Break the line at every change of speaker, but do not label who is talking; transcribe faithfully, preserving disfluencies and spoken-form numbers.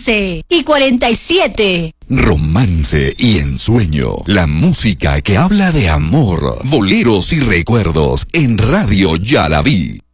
once y cuarenta y siete.
Romance y ensueño. La música que habla de amor, boleros y recuerdos en Radio Yaraví.